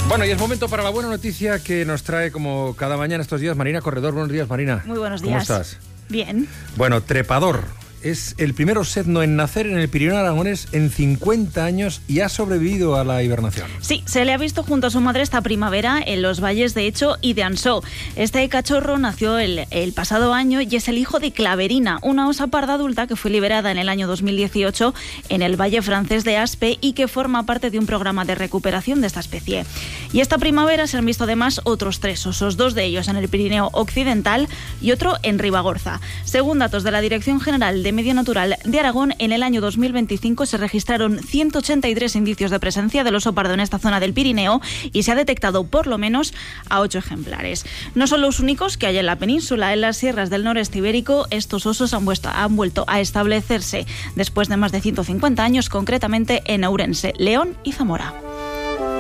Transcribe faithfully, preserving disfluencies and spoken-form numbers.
Bueno, y es momento para la buena noticia que nos trae como cada mañana estos días Marina Corredor. Buenos días, Marina. Muy buenos días. ¿Cómo estás? Bien. Bueno, trepador. Es el primer osedno en nacer en el Pirineo aragonés en cincuenta años y ha sobrevivido a la hibernación. Sí, se le ha visto junto a su madre esta primavera en los valles de Echo y de Ansó. Este cachorro nació el, el pasado año y es el hijo de Claverina, una osa parda adulta que fue liberada en el año dos mil dieciocho en el valle francés de Aspe y que forma parte de un programa de recuperación de esta especie. Y esta primavera se han visto además otros tres osos, dos de ellos en el Pirineo occidental y otro en Ribagorza. Según datos de la Dirección General de Medio Natural de Aragón, en el año dos mil veinticinco se registraron ciento ochenta y tres indicios de presencia del oso pardo en esta zona del Pirineo y se ha detectado por lo menos a ocho ejemplares. No son los únicos que hay en la península. En las sierras del noreste ibérico, estos osos han, vuelto, han vuelto a establecerse después de más de ciento cincuenta años, concretamente en Ourense, León y Zamora.